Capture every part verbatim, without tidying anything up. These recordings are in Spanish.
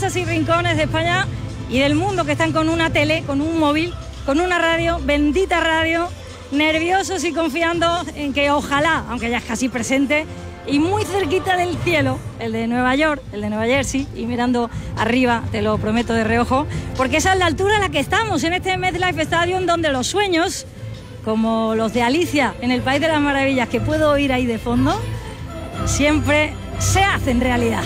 casas y rincones de España y del mundo que están con una tele, con un móvil, con una radio, bendita radio, nerviosos y confiando en que ojalá, aunque ya es casi presente, y muy cerquita del cielo, el de Nueva York, el de Nueva Jersey, y mirando arriba, te lo prometo de reojo, porque esa es la altura a la que estamos en este MetLife Stadium, donde los sueños, como los de Alicia en el País de las Maravillas, que puedo oír ahí de fondo, siempre se hacen realidad.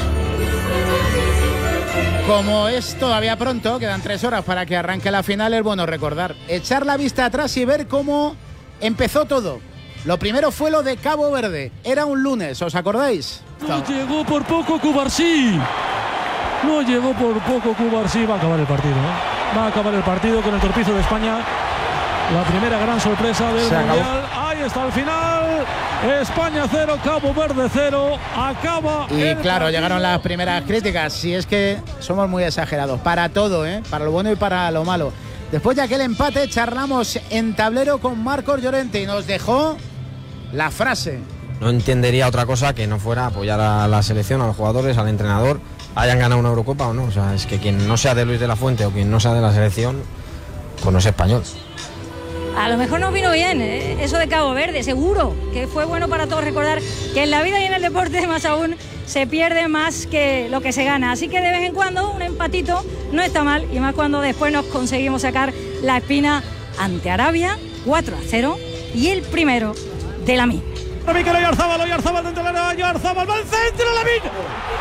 Como es todavía pronto, quedan tres horas para que arranque la final, es bueno recordar, echar la vista atrás y ver cómo empezó todo. Lo primero fue lo de Cabo Verde, era un lunes, ¿os acordáis? No llegó por poco Cubarsí, no llegó por poco Cubarsí, va a acabar el partido, ¿eh? Va a acabar el partido con el torpizo de España, la primera gran sorpresa del Mundial, ahí está el final, España cero, Cabo Verde cero, acaba. Y claro, partido. Llegaron las primeras críticas, si es que somos muy exagerados, para todo, ¿eh? Para lo bueno y para lo malo. Después de aquel empate, charlamos en tablero con Marcos Llorente y nos dejó la frase. No entendería otra cosa que no fuera apoyar a la selección, a los jugadores, al entrenador, hayan ganado una Eurocopa o no. O sea, es que quien no sea de Luis de la Fuente o quien no sea de la selección, pues no es español. A lo mejor nos vino bien, ¿eh? Eso de Cabo Verde, seguro que fue bueno para todos recordar que en la vida y en el deporte más aún se pierde más que lo que se gana. Así que de vez en cuando un empatito no está mal, y más cuando después nos conseguimos sacar la espina ante Arabia, cuatro a cero, y el primero de Lamine. Mikel Oyarzabal, Oyarzabal dentro de la Oyarzabal, va al centro, Lamine.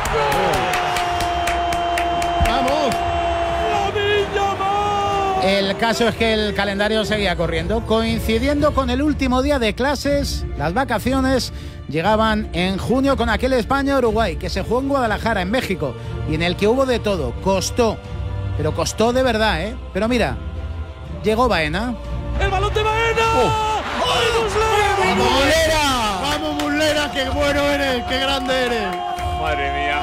¡Vamos! ¡Lamine Yamal! El caso es que el calendario seguía corriendo, coincidiendo con el último día de clases. Las vacaciones llegaban en junio con aquel España-Uruguay que se jugó en Guadalajara, en México, y en el que hubo de todo. Costó, pero costó de verdad, ¿eh? Pero mira, llegó Baena. ¡El balón de Baena! Oh. ¡Ay, Muslera! ¡Vamos, Muslera! ¡Vamos, Muslera! ¡Qué bueno eres! ¡Qué grande eres! Madre mía.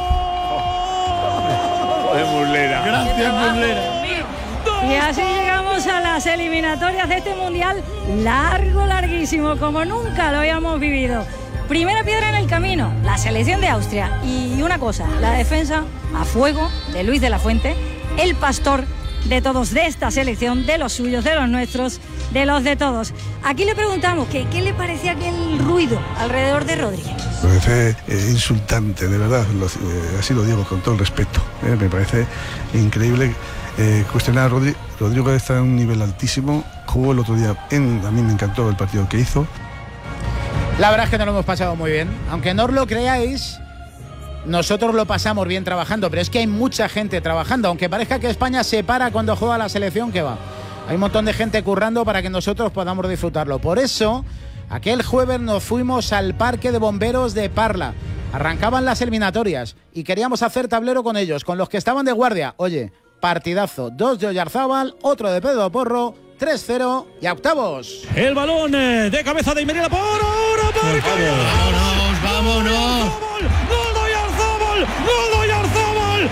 Joder, Muslera. Gracias, Muslera. Y así llegamos a las eliminatorias de este mundial largo, larguísimo, como nunca lo habíamos vivido. Primera piedra en el camino, la selección de Austria. Y una cosa, la defensa a fuego de Luis de la Fuente, el pastor de todos, de esta selección, de los suyos, de los nuestros, de los de todos. Aquí le preguntamos que qué le parecía aquel ruido alrededor de Rodri. Me parece eh, insultante, de verdad, lo, eh, así lo digo con todo el respeto. Eh, me parece increíble eh, cuestionar a Rodri. Rodrigo está en un nivel altísimo, jugó el otro día, en, a mí me encantó el partido que hizo. La verdad es que nos lo hemos pasado muy bien, aunque no os lo creáis. Nosotros lo pasamos bien trabajando, pero es que hay mucha gente trabajando, aunque parezca que España se para cuando juega la selección, que va. Hay un montón de gente currando para que nosotros podamos disfrutarlo. Por eso, aquel jueves nos fuimos al Parque de Bomberos de Parla. Arrancaban las eliminatorias y queríamos hacer tablero con ellos, con los que estaban de guardia. Oye, partidazo. Dos de Oyarzabal, otro de Pedro Porro, tres cero y a octavos. El balón de cabeza de Imerina por ahora. ¡Vámonos, vámonos! ¡Gol de Oyarzabal! ¡Gol de Oyarzabal!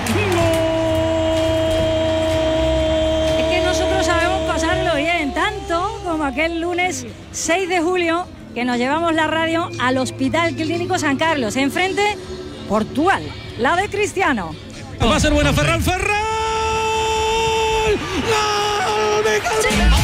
¡Gol! Es que nosotros sabemos pasarlo bien, tanto como aquel lunes seis de julio que nos llevamos la radio al Hospital Clínico San Carlos. Enfrente, Portugal, la de Cristiano. Va a ser buena Ferran, Ferran. ¡Gol de Cristiano!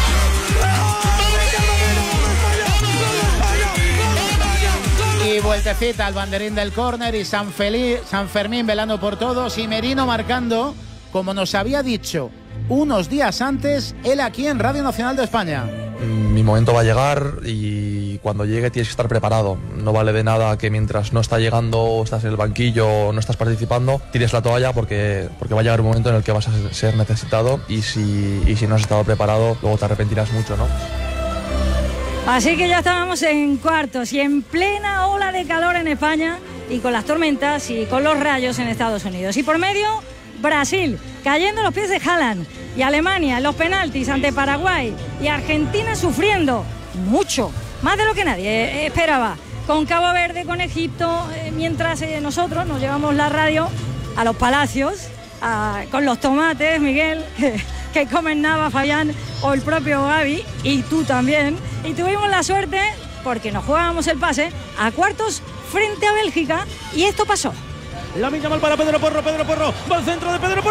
Y vueltecita al banderín del córner y San, Feliz, San Fermín velando por todos y Merino marcando, como nos había dicho unos días antes, él aquí en Radio Nacional de España. Mi momento va a llegar y cuando llegue tienes que estar preparado. No vale de nada que mientras no está llegando, estás en el banquillo o no estás participando, tires la toalla porque, porque va a llegar un momento en el que vas a ser necesitado y si, y si no has estado preparado, luego te arrepentirás mucho, ¿no? Así que ya estábamos en cuartos y en plena ola de calor en España y con las tormentas y con los rayos en Estados Unidos. Y por medio, Brasil, cayendo a los pies de Haaland, y Alemania en los penaltis ante Paraguay, y Argentina sufriendo mucho, más de lo que nadie esperaba, con Cabo Verde, con Egipto, eh, mientras eh, nosotros nos llevamos la radio a los palacios, a, con los tomates, Miguel, que, que comen Nava, Fabián o el propio Gaby, y tú también, y tuvimos la suerte, porque nos jugábamos el pase, a cuartos frente a Bélgica, y esto pasó. Lamine Yamal para Pedro Porro, Pedro Porro, va al centro de Pedro Porro.